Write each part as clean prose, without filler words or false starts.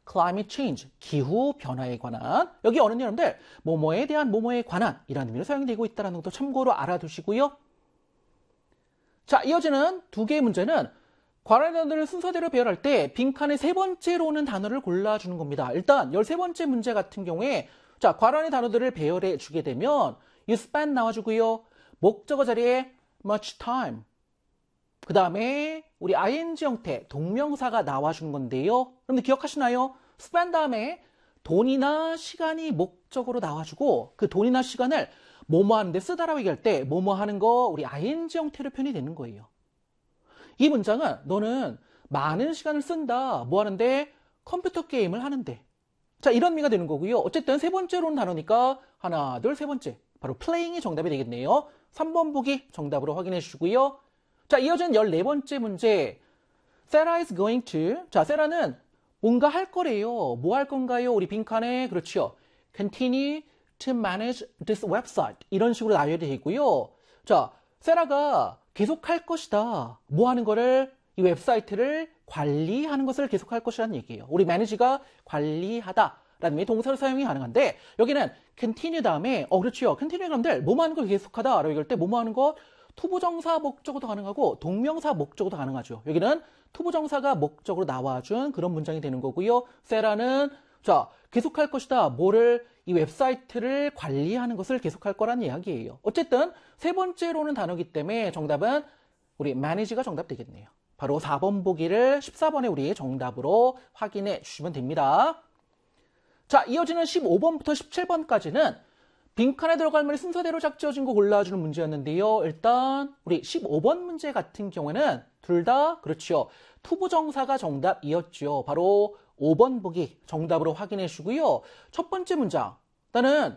climate change, 기후 변화에 관한. 여기 어는 여러분들 뭐뭐에 대한 뭐뭐에 관한 이라는 의미로 사용되고 있다는 것도 참고로 알아두시고요. 자, 이어지는 두 개의 문제는 괄호의 단어들을 순서대로 배열할 때 빈칸의 세 번째로 오는 단어를 골라주는 겁니다. 일단 13번째 문제 같은 경우에 자, 괄호 단어들을 배열해 주게 되면 you spend 나와주고요. 목적어 자리에 much time. 그 다음에 우리 ing 형태 동명사가 나와주는 건데요. 여러분들 기억하시나요? spend 다음에 돈이나 시간이 목적으로 나와주고 그 돈이나 시간을 뭐뭐 하는데 쓰다라고 얘기할 때 뭐뭐 하는 거 우리 ing 형태로 표현이 되는 거예요. 이 문장은 너는 많은 시간을 쓴다. 뭐 하는데? 컴퓨터 게임을 하는데. 자, 이런 의미가 되는 거고요. 어쨌든 세 번째로는 단어니까 하나, 둘, 세 번째. 바로 playing이 정답이 되겠네요. 3번 보기 정답으로 확인해 주시고요. 자, 이어진 14번째 문제. Sarah is going to. 자, 세라는 뭔가 할 거래요. 뭐 할 건가요? 우리 빈칸에. 그렇죠. Continue to manage this website. 이런 식으로 나열이 되고요. 자, 세라가 계속 할 것이다. 뭐 하는 거를? 이 웹사이트를 관리하는 것을 계속 할 것이라는 얘기예요. 우리 manage가 관리하다. 라는 의미의 동사를 사용이 가능한데 여기는 continue 다음에 그렇죠. continue 여러분들 뭐뭐 하는 걸 계속하다 라고 얘기할 때 뭐뭐 하는 거 투부정사 목적어도 가능하고 동명사 목적어도 가능하죠. 여기는 투부정사가 목적으로 나와준 그런 문장이 되는 거고요. 세라는 자 계속할 것이다. 뭐를 이 웹사이트를 관리하는 것을 계속할 거란 이야기예요. 어쨌든 세 번째로는 단어이기 때문에 정답은 우리 manage가 정답 되겠네요. 바로 4번 보기를 14번에 우리 정답으로 확인해 주시면 됩니다. 자, 이어지는 15번부터 17번까지는 빈칸에 들어갈 말이 순서대로 작지어진 거 골라주는 문제였는데요. 일단 우리 15번 문제 같은 경우에는 둘 다 그렇죠. 투부정사가 정답이었죠. 바로 5번 보기 정답으로 확인해 주고요. 첫 번째 문장. 나는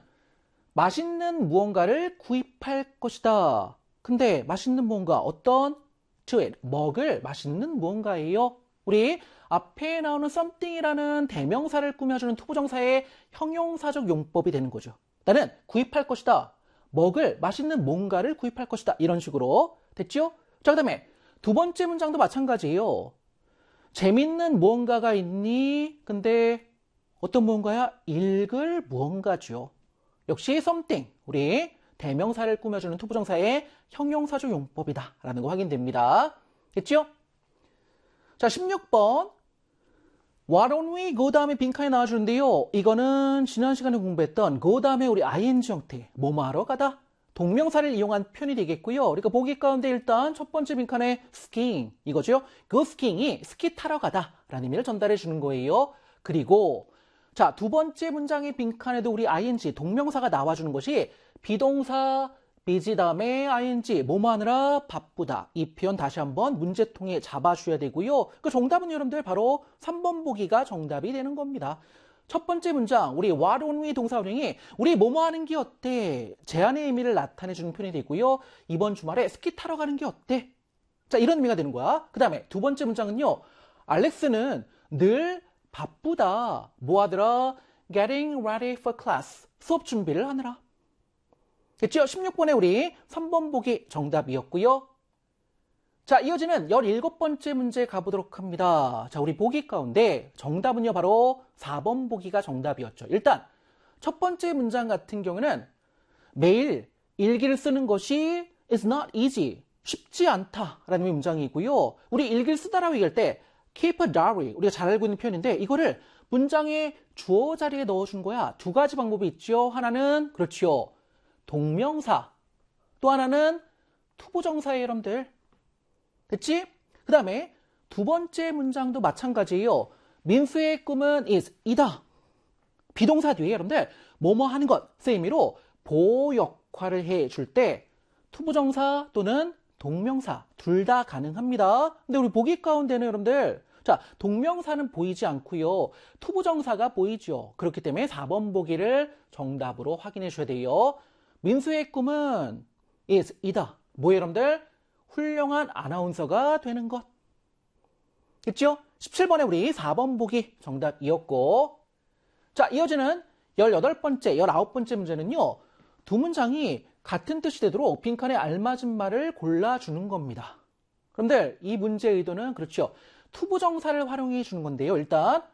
맛있는 무언가를 구입할 것이다. 근데 맛있는 무언가 어떤? to it, 먹을 맛있는 무언가예요. 우리 앞에 나오는 something이라는 대명사를 꾸며주는 투부정사의 형용사적 용법이 되는 거죠. 나는 구입할 것이다. 먹을 맛있는 뭔가를 구입할 것이다. 이런 식으로 됐죠? 자, 그 다음에 두 번째 문장도 마찬가지예요. 재밌는 무언가가 있니? 근데 어떤 무언가야? 읽을 무언가죠. 역시 something, 우리 대명사를 꾸며주는 투부정사의 형용사적 용법이다. 라는 거 확인됩니다. 됐죠? 자, 16번. Why don't we go 다음에 빈칸에 나와주는데요. 이거는 지난 시간에 공부했던 go 다음에 우리 ing 형태. 뭐뭐 하러 가다. 동명사를 이용한 표현이 되겠고요. 그러니까 보기 가운데 일단 첫 번째 빈칸에 skiing 이거죠. go skiing이 스키 타러 가다 라는 의미를 전달해 주는 거예요. 그리고 자, 두 번째 문장의 빈칸에도 우리 ing 동명사가 나와주는 것이 비동사 busy 다음에 ing 뭐뭐 하느라 바쁘다. 이 표현 다시 한번 문제통에 잡아주셔야 되고요. 그 정답은 여러분들 바로 3번 보기가 정답이 되는 겁니다. 첫 번째 문장 우리 why don't we 동사 활용이 우리 뭐뭐 하는 게 어때? 제안의 의미를 나타내주는 표현이 되고요. 이번 주말에 스키 타러 가는 게 어때? 자, 이런 의미가 되는 거야. 그 다음에 두 번째 문장은요. 알렉스는 늘 바쁘다. 뭐 하더라? Getting ready for class. 수업 준비를 하느라. 됐죠? 16번에 우리 3번 보기 정답이었고요. 자, 이어지는 17번째 문제 가보도록 합니다. 자, 우리 보기 가운데 정답은요, 바로 4번 보기가 정답이었죠. 일단, 첫 번째 문장 같은 경우는 매일 일기를 쓰는 것이 is not easy. 쉽지 않다라는 문장이고요. 우리 일기를 쓰다라고 얘기할 때 keep a diary. 우리가 잘 알고 있는 표현인데 이거를 문장의 주어 자리에 넣어준 거야. 두 가지 방법이 있죠. 하나는, 그렇죠. 동명사. 또 하나는 투부정사예요, 여러분들. 됐지? 그 다음에 두 번째 문장도 마찬가지예요. 민수의 꿈은 is, 이다. 비동사 뒤에 여러분들 뭐뭐 하는 것의 의미로 보호 역할을 해줄 때 투부정사 또는 동명사 둘 다 가능합니다. 근데 우리 보기 가운데는 여러분들 자, 동명사는 보이지 않고요. 투부정사가 보이죠. 그렇기 때문에 4번 보기를 정답으로 확인해 주셔야 돼요. 민수의 꿈은 is, 이다. 뭐예요, 여러분들? 훌륭한 아나운서가 되는 것. 됐죠? 17번에 우리 4번 보기 정답이었고. 자, 이어지는 18번째, 19번째 문제는요. 두 문장이 같은 뜻이 되도록 빈칸에 알맞은 말을 골라주는 겁니다. 그런데 이 문제의 의도는 그렇죠. 투부정사를 활용해 주는 건데요. 일단